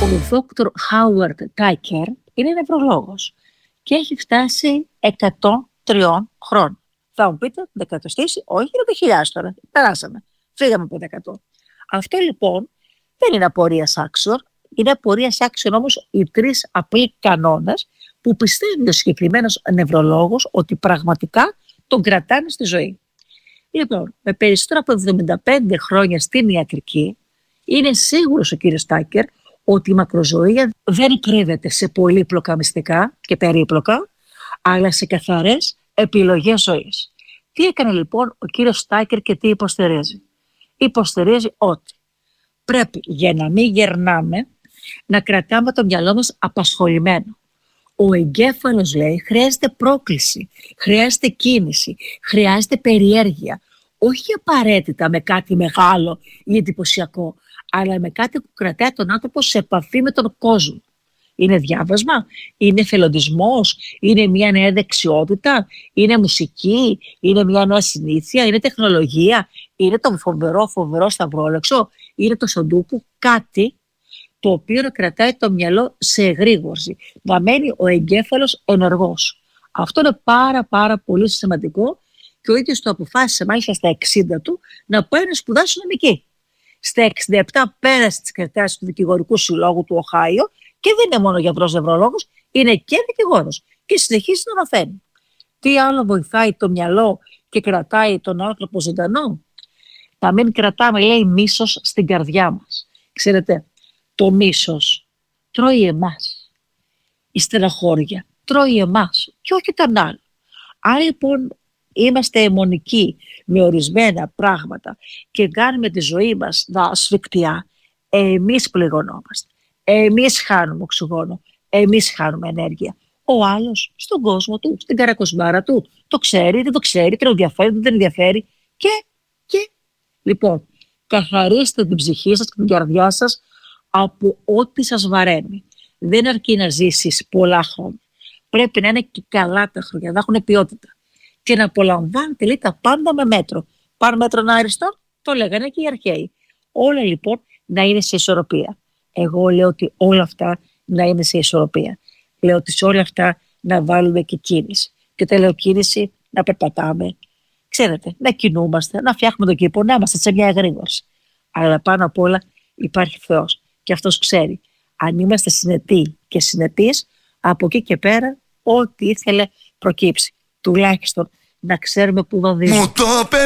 Ο Δόκτωρ Χάουαρντ Τάικερ είναι νευρολόγος και έχει φτάσει 103 χρόνων. Θα μου πείτε, δεκατοστήσει, όχι, είναι το χιλιάδες τώρα. Περάσαμε. Φύγαμε από 100. Αυτό λοιπόν δεν είναι απορίας άξιον. Είναι απορίας άξιον όμως οι 3 απλοί κανόνες που πιστεύει ο συγκεκριμένος νευρολόγος ότι πραγματικά τον κρατάνε στη ζωή. Λοιπόν, με περισσότερα από 75 χρόνια στην ιατρική, είναι σίγουρος ο κύριος Τάκερ ότι η μακροζωία δεν κρύβεται σε πολύπλοκα μυστικά και περίπλοκα, αλλά σε καθαρές επιλογές ζωής. Τι έκανε λοιπόν ο κύριος Τάκερ και τι υποστηρίζει? Υποστηρίζει ότι πρέπει για να μην γερνάμε να κρατάμε το μυαλό μας απασχολημένο. Ο εγκέφαλος, λέει, χρειάζεται πρόκληση, χρειάζεται κίνηση, χρειάζεται περιέργεια. Όχι απαραίτητα με κάτι μεγάλο ή εντυπωσιακό, αλλά με κάτι που κρατάει τον άνθρωπο σε επαφή με τον κόσμο. Είναι διάβασμα, είναι εθελοντισμός, είναι μια νέα δεξιότητα, είναι μουσική, είναι μια νέα συνήθεια, είναι τεχνολογία, είναι το φοβερό σταυρόλεξο, είναι το σοντούκου, κάτι το οποίο να κρατάει το μυαλό σε εγρήγορση, να μένει ο εγκέφαλος ενεργός. Αυτό είναι πάρα πολύ σημαντικό και ο ίδιος το αποφάσισε μάλιστα στα 60 του να πάει να σπουδάσει νομική. Στα 67 πέρασε τις εξετάσεις του Δικηγορικού Συλλόγου του Οχάιο και δεν είναι μόνο γιατρός νευρολόγος, είναι και δικηγόρος και συνεχίζει να μαθαίνει. Τι άλλο βοηθάει το μυαλό και κρατάει τον άνθρωπο ζωντανό? Να μην κρατάμε, λέει, μίσος στην καρδιά μας. Ξέρετε, το μίσος τρώει εμάς. Η στεναχώρια τρώει εμάς και όχι τον άλλο. Αν λοιπόν είμαστε αιμονικοί με ορισμένα πράγματα και κάνουμε τη ζωή μας να ασφικτιά, εμείς πληγωνόμαστε. Εμείς χάνουμε οξυγόνο. Εμείς χάνουμε ενέργεια. Ο άλλος στον κόσμο του, στην καρακοσμάρα του, το ξέρει, δεν το ξέρει, τον ενδιαφέρει, δεν τον ενδιαφέρει. Και λοιπόν, καθαρίστε την ψυχή σας και την καρδιά σας από ό,τι σας βαραίνει. Δεν αρκεί να ζήσεις πολλά χρόνια. Πρέπει να είναι και καλά τα χρόνια, να έχουν ποιότητα. Και να απολαμβάνετε, λέει, τα πάντα με μέτρο. Πάνω μέτρον άριστο, το λέγανε και οι αρχαίοι. Όλα λοιπόν να είναι σε ισορροπία. Εγώ λέω ότι όλα αυτά να είναι σε ισορροπία. Λέω ότι σε όλα αυτά να βάλουμε και κίνηση. Και όταν λέω κίνηση, να περπατάμε. Ξέρετε, να κινούμαστε, να φτιάχνουμε τον κήπο, να είμαστε σε μια εγρήγορση. Αλλά πάνω απ' όλα υπάρχει Θεός. Και αυτός ξέρει. Αν είμαστε συνετοί και συνετείς, από εκεί και πέρα, ό,τι ήθελε προκύψει. Τουλάχιστον να ξέρουμε πού βαδίζουμε.